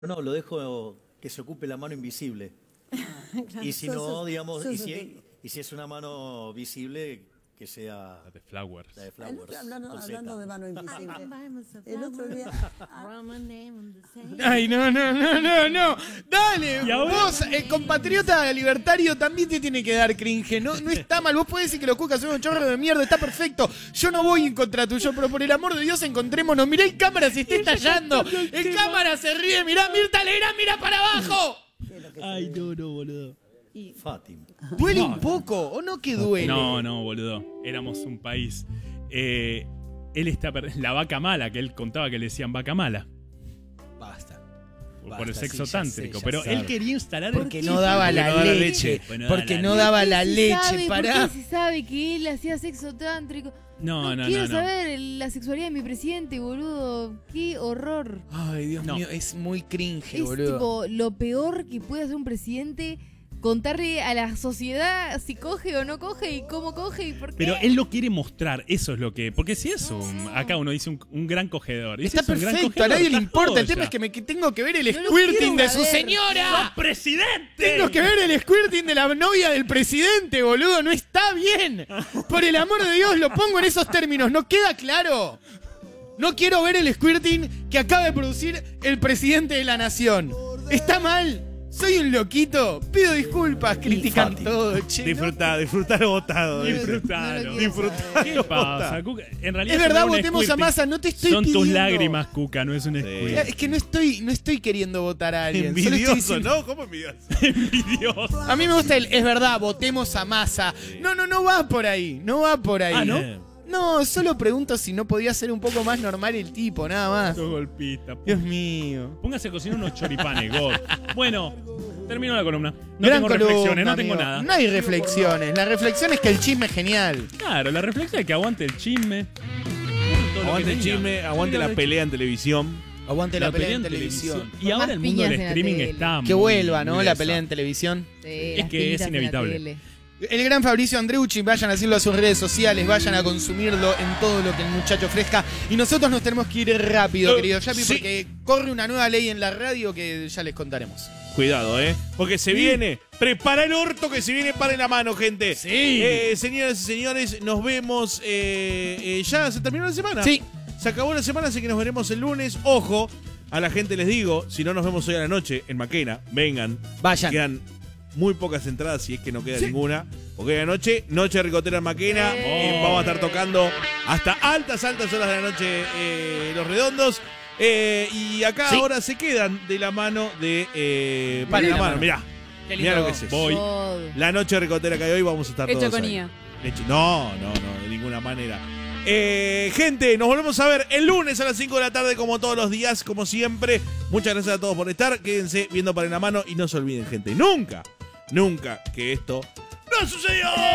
No, lo dejo que se ocupe la mano invisible. Claro, Y si no, digamos, sos y sutil. si es una mano visible, que sea La de Flowers. la de El Flowers. otro, con hablando Z. de mano invisible. El otro día. Ay, no. Dale, ¿Y ahora? vos, compatriota libertario, también te tiene que dar cringe. No está mal. Vos podés decir que los cucas son un chorro de mierda, está perfecto. Yo no voy en contra tuyo, pero por el amor de Dios, encontrémonos. Mirá, el cámara se está estallando. El cámara se ríe. Mirá, Mirta Legrand, mira para abajo. Ay, no, boludo. Fátima. ¿Duele un poco o no que duele? No, boludo. Éramos un país. Él está. La vaca mala, que él contaba que le decían vaca mala. Basta. Por el Basta, sexo sí, ya tántrico. sé, ya pero sé. él quería instalar Porque el no daba la Porque no daba leche. Porque no Porque daba no la daba la ¿Por qué leche. se sabe? Pará. ¿Por qué se sabe que él hacía sexo tántrico? No. Quiero saber la sexualidad de mi presidente, boludo. Qué horror. Ay, Dios No. mío, es muy cringe, Es boludo. tipo lo peor que puede hacer un presidente, contarle a la sociedad si coge o no coge y cómo coge y por qué. Pero él lo quiere mostrar, eso es lo que. Porque si es acá uno dice un gran cogedor. Y si Está es un gran perfecto, a cogedor, nadie le está importa. El todo tema ya. es que me tengo que ver el No lo squirting quiero de su ver. señora. ¡Presidente! Tengo que ver el squirting de la novia del presidente, boludo. No está bien. Por el amor de Dios, lo pongo en esos términos. ¿No queda claro? No quiero ver el squirting que acaba de producir el presidente de la nación. Está mal. Soy un loquito. Pido disculpas. Critican Fati. todo, che. Disfrutar votado. Disfrutalo. No lo quiero Disfrutar. ¿Qué pasa, Cuca? En realidad Es verdad, no un votemos a squirting. Massa. No te estoy Son pidiendo. tus lágrimas, Cuca, no es un Es squirting. que no estoy queriendo votar a alguien. Solo estoy Envidioso, diciendo- ¿no? ¿Cómo envidioso? Envidioso. A mí me gusta es verdad, votemos a Massa. No va por ahí. No va por ahí. Ah, ¿no? No, solo pregunto si no podía ser un poco más normal el tipo, nada más. Sos golpista. Dios mío. Póngase a cocinar unos choripanes, God. Bueno, termino la columna. No Gran tengo columna, reflexiones, no tengo amigo. nada. No hay reflexiones. La reflexión es que el chisme es genial. Claro, la reflexión es que aguante el chisme. Todo lo Aguante que el tenga. chisme, aguante Todo la lo pelea en televisión. Aguante la pelea en televisión. Y ahora Más el mundo del piñas en la streaming tele. está Que muy- vuelva, ¿no? muy La de pelea esa. en televisión. Sí, Es las que es pinitas en la inevitable. tele. El gran Fabricio Andreucci, vayan a decirlo a sus redes sociales, vayan a consumirlo en todo lo que el muchacho ofrezca. Y nosotros nos tenemos que ir rápido, querido Yapi, sí. porque corre una nueva ley en la radio que ya les contaremos. Cuidado, porque se viene. Prepara el orto que se viene para la mano, gente. Sí. Señoras y señores, nos vemos. Ya se terminó la semana. Sí. Se acabó la semana, así que nos veremos el lunes. Ojo, a la gente les digo, si no nos vemos hoy a la noche en Maquena, vengan. Vayan. Quedan muy pocas entradas, si es que no queda ninguna. Porque hoy a la noche, Noche Ricotera en Maquena. Vamos a estar tocando hasta altas horas de la noche Los Redondos. Y acá Sí. ahora se quedan de la mano de... Vale, la la mano, mano. mirá. Qué Mirá lindo. lo que es eso. Voy. Todo. La noche ricotera que hay hoy vamos a estar Hecho todos con ahí. IA. No, de ninguna manera. Gente, nos volvemos a ver el lunes a las 5 de la tarde como todos los días, como siempre. Muchas gracias a todos por estar. Quédense viendo para en la mano y no se olviden, gente, nunca que esto no sucedió.